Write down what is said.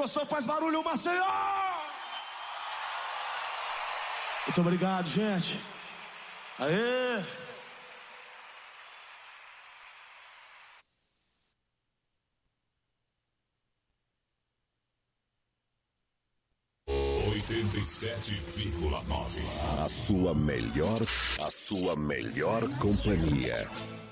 gostou, faz barulho, Maceió! Muito obrigado, gente. Aê! A sua melhor companhia.